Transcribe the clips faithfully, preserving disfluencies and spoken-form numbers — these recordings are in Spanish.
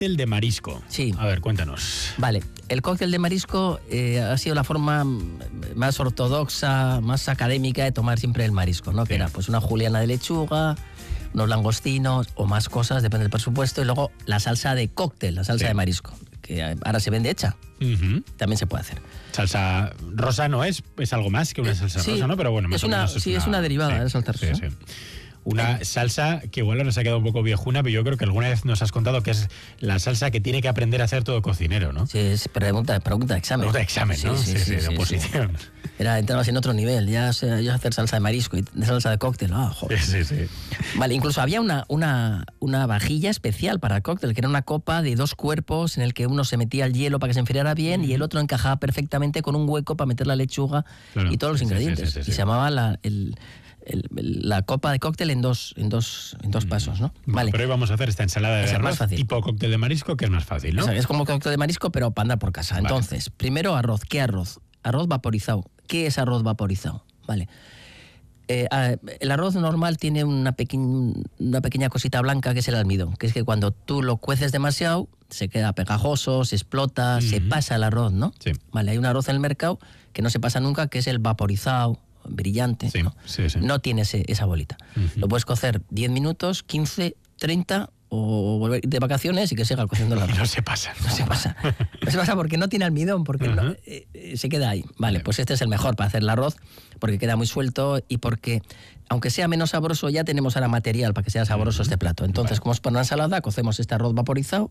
El de marisco. Sí. A ver, cuéntanos. Vale, el cóctel de marisco eh, ha sido la forma más ortodoxa, más académica de tomar siempre el marisco, ¿no? Sí. Que era pues una juliana de lechuga, unos langostinos o más cosas, depende del presupuesto, y luego la salsa de cóctel, la salsa sí. de marisco, que ahora se vende hecha. Uh-huh. También se puede hacer. Salsa rosa no es, es algo más que una salsa sí, rosa, ¿no? Pero bueno, más es o una, menos es sí, una, es una derivada sí, de la salsa rosa. Sí, sí. Una salsa que igual ahora se ha quedado un poco viejuna, pero yo creo que alguna vez nos has contado que es la salsa que tiene que aprender a hacer todo cocinero, ¿no? Sí, es pregunta, pregunta de examen. Pregunta de examen, ¿no? Sí, sí, sí, sí, sí de sí, oposición. Sí. Era, entrabas en otro nivel, ya sé, yo hacer salsa de marisco y de salsa de cóctel, ah, joder. Sí, sí, sí. Vale, incluso había una, una, una vajilla especial para el cóctel, que era una copa de dos cuerpos en el que uno se metía el hielo para que se enfriara bien mm. y el otro encajaba perfectamente con un hueco para meter la lechuga claro. y todos los sí, ingredientes. Sí, sí, sí, sí, y sí. se llamaba la... El, El, el, la copa de cóctel en dos en dos en dos pasos, ¿no? Vale. Pero hoy vamos a hacer esta ensalada de arroz tipo cóctel de marisco, que es más fácil, ¿no? O sea, es como cóctel de marisco, pero para andar por casa. Vale. Entonces, primero arroz. ¿Qué arroz? Arroz vaporizado. ¿Qué es arroz vaporizado? Vale. Eh, el arroz normal tiene una, pequeñ, una pequeña cosita blanca que es el almidón, que es que cuando tú lo cueces demasiado se queda pegajoso, se explota, uh-huh. se pasa el arroz, ¿no? Sí. Vale, hay un arroz en el mercado que no se pasa nunca, que es el vaporizado, brillante, sí, ¿no? Sí, sí. No tiene ese, esa bolita. Uh-huh. Lo puedes cocer diez minutos, quince, treinta o volver de vacaciones y que siga cociendo el arroz. No se pasa. No se pasa. No se pasa porque no tiene almidón, porque uh-huh. no, eh, se queda ahí. Vale, sí. Pues este es el mejor para hacer el arroz porque queda muy suelto y porque, aunque sea menos sabroso, ya tenemos ahora material para que sea sabroso uh-huh. este plato. Entonces, vale. como es para una ensalada, cocemos este arroz vaporizado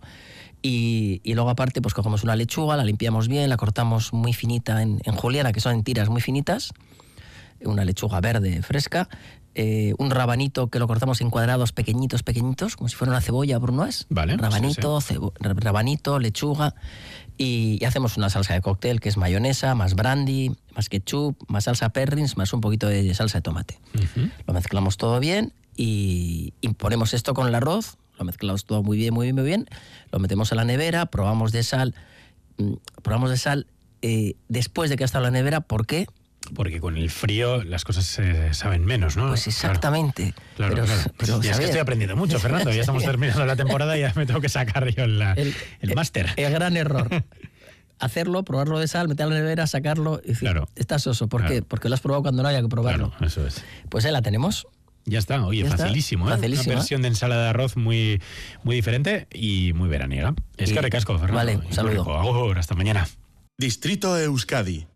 y, y luego aparte pues cogemos una lechuga, la limpiamos bien, la cortamos muy finita en, en juliana, que son en tiras muy finitas, una lechuga verde fresca, eh, un rabanito que lo cortamos en cuadrados pequeñitos, pequeñitos, como si fuera una cebolla brunoise. Vale. Rabanito, Sí, sí. Cebo, rabanito, lechuga, y, y hacemos una salsa de cóctel que es mayonesa, más brandy, más ketchup, más salsa Perrins, más un poquito de salsa de tomate. Uh-huh. Lo mezclamos todo bien y, y ponemos esto con el arroz, lo mezclamos todo muy bien, muy bien, muy bien, lo metemos a la nevera, probamos de sal, probamos de sal eh, después de que ha estado en la nevera. ¿Por qué? Porque con el frío las cosas se saben menos, ¿no? Pues exactamente. Claro, pero, claro. Pero, ya es que estoy aprendiendo mucho, Fernando. Ya estamos terminando la temporada y ya me tengo que sacar yo la, el, el máster. El gran error. Hacerlo, probarlo de sal, meterlo en la nevera, sacarlo y decir, claro. está soso. ¿Por claro. qué? Porque lo has probado cuando no haya que probarlo. Claro, eso es. Pues ahí la tenemos. Ya está, oye, ya facilísimo, está. ¿eh? Facilísimo, Una versión ¿eh? de ensalada de arroz muy, muy diferente y muy veraniega. Es y... que recasco, Fernando. Vale, un saludo. Ahora, hasta mañana. Distrito Euskadi.